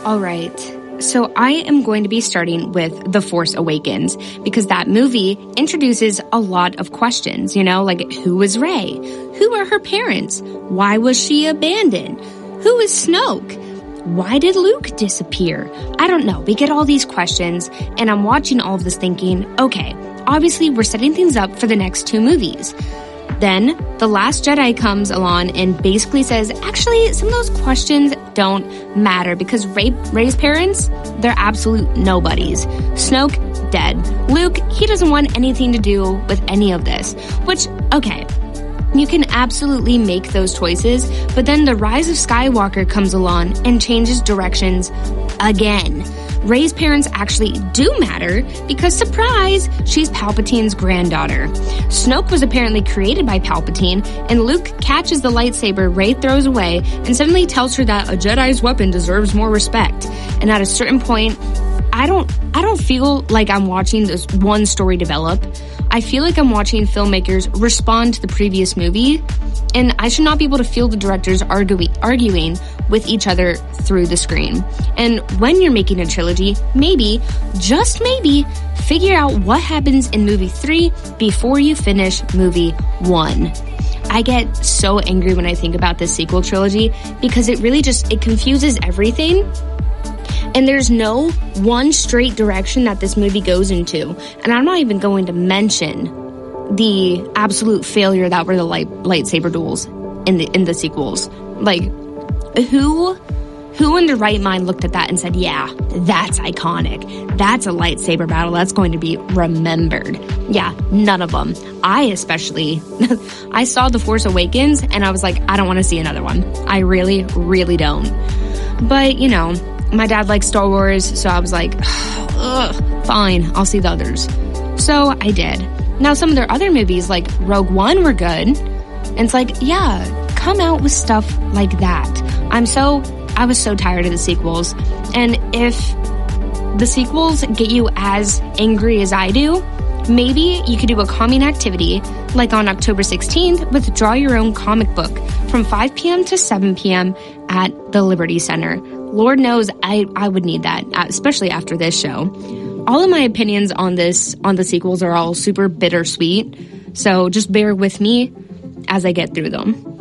All right. So I am going to be starting with The Force Awakens because that movie introduces a lot of questions, like who is Rey? Who are her parents? Why was she abandoned? Who is Snoke? Why did Luke disappear? I don't know. We get all these questions and I'm watching all of this thinking, okay, obviously we're setting things up for the next 2 movies. Then The Last Jedi comes along and basically says, actually, some of those questions don't matter because Rey's parents, they're absolute nobodies. Snoke, dead. Luke, he doesn't want anything to do with any of this. Which, okay, you can absolutely make those choices, but then The Rise of Skywalker comes along and changes directions again. Rey's parents actually do matter because, surprise, she's Palpatine's granddaughter. Snoke was apparently created by Palpatine, and Luke catches the lightsaber Rey throws away and suddenly tells her that a Jedi's weapon deserves more respect. And at a certain point, I don't feel like I'm watching this one story develop. I feel like I'm watching filmmakers respond to the previous movie, and I should not be able to feel the directors arguing with each other through the screen. And when you're making a trilogy, maybe, just maybe, figure out what happens in movie 3 before you finish movie 1. I get so angry when I think about this sequel trilogy because it really it confuses everything. And there's no one straight direction that this movie goes into. And I'm not even going to mention the absolute failure that were the lightsaber duels in the sequels. Like, who in their right mind looked at that and said, yeah, that's iconic. That's a lightsaber battle that's going to be remembered. Yeah, none of them. I saw The Force Awakens and I was like, I don't want to see another one. I really, really don't. But, my dad likes Star Wars, so I was like, fine, I'll see the others. So I did. Now, some of their other movies, like Rogue One, were good. And it's like, yeah, come out with stuff like that. I was so tired of the sequels. And if the sequels get you as angry as I do, maybe you could do a calming activity, like on October 16th, with Draw Your Own Comic Book from 5 p.m. to 7 p.m. at the Liberty Center. Lord knows I would need that, especially after this show. All of my opinions on the sequels are all super bittersweet, so just bear with me as I get through them.